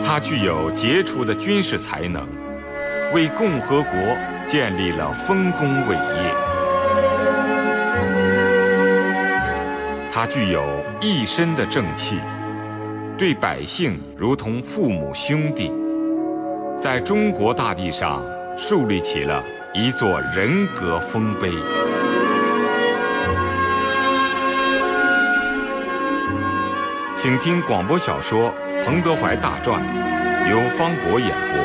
他具有杰出的军事才能，为共和国建立了丰功伟业。他具有一身的正气，对百姓如同父母兄弟，在中国大地上树立起了一座人格丰碑。请听广播小说《彭德怀大传》，由方博演播。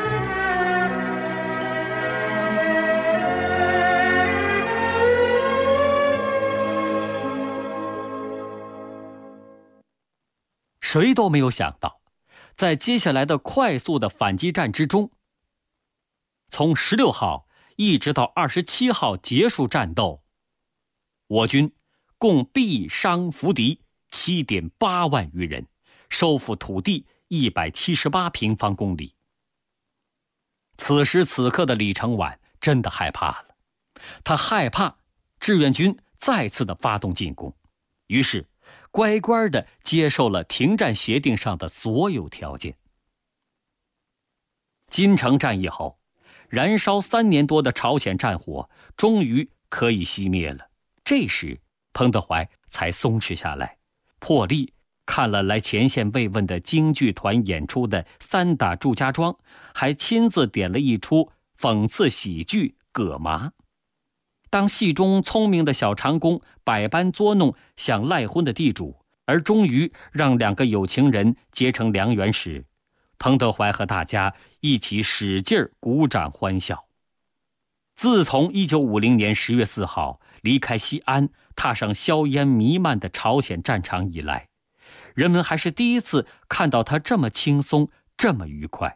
谁都没有想到，在接下来的快速的反击战之中，从16号一直到27号结束战斗，我军共毙伤俘敌7.8万余人，收复土地178平方公里。此时此刻的李承晚真的害怕了，他害怕志愿军再次的发动进攻，于是乖乖地接受了停战协定上的所有条件。金城战役后，燃烧3年多的朝鲜战火终于可以熄灭了。这时，彭德怀才松弛下来，破例看了来前线慰问的京剧团演出的3打祝家庄，还亲自点了一出讽刺喜剧《葛麻》。当戏中聪明的小长工百般捉弄想赖婚的地主，而终于让2个有情人结成良缘时，彭德怀和大家一起使劲鼓掌欢笑。自从1950年10月4号离开西安，踏上硝烟弥漫的朝鲜战场以来，人们还是第一次看到他这么轻松，这么愉快。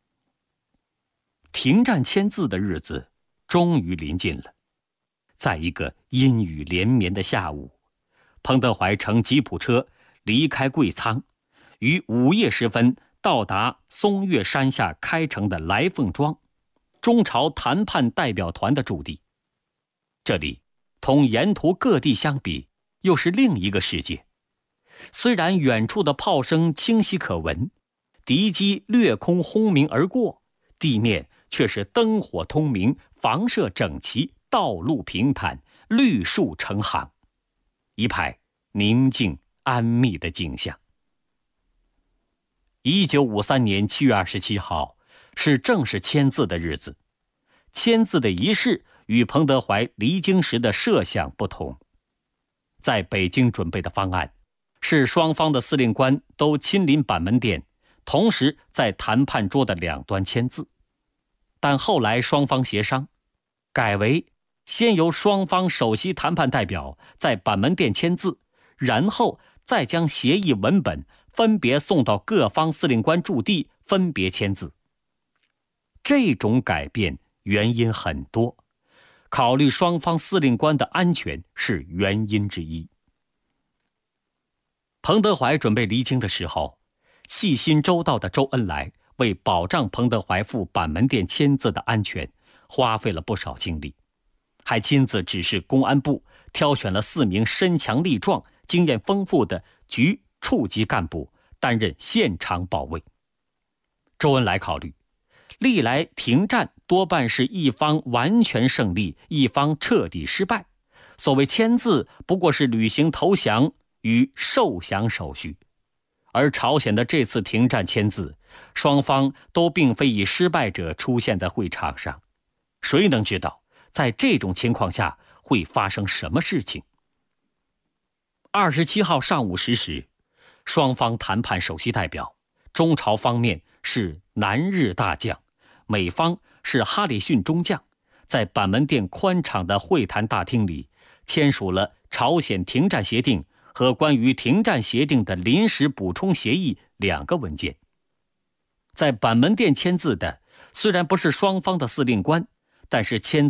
停战签字的日子终于临近了。在一个阴雨连绵的下午，彭德怀乘吉普车离开贵仓，于午夜时分到达松岳山下开城的来凤庄，中朝谈判代表团的驻地。这里同沿途各地相比，又是另一个世界。虽然远处的炮声清晰可闻，敌机掠空轰鸣而过，地面却是灯火通明，房舍整齐，道路平坦，绿树成行，一派宁静安谧的景象。1953年7月27号是正式签字的日子。签字的仪式与彭德怀离京时的设想不同。在北京准备的方案是双方的司令官都亲临板门店，同时在谈判桌的两端签字。但后来双方协商，改为先由双方首席谈判代表在板门店签字，然后再将协议文本分别送到各方司令官驻地分别签字。这种改变原因很多，考虑双方司令官的安全是原因之一。彭德怀准备离京的时候，细心周到的周恩来为保障彭德怀赴板门店签字的安全，花费了不少精力，还亲自指示公安部挑选了4名身强力壮、经验丰富的局处级干部担任现场保卫。周恩来考虑，历来停战多半是一方完全胜利，一方彻底失败，所谓签字不过是履行投降与受降手续。而朝鲜的这次停战签字，双方都并非以失败者出现在会场上，谁能知道在这种情况下会发生什么事情？27号上午10时，双方谈判首席代表，中朝方面是南日大将，美方是哈里逊中将，在板门店宽敞的会谈大厅里签署了朝鲜停战协定和关于停战协定的临时补充协议2个文件。在板门店签字的虽然不是双方的司令官，但是签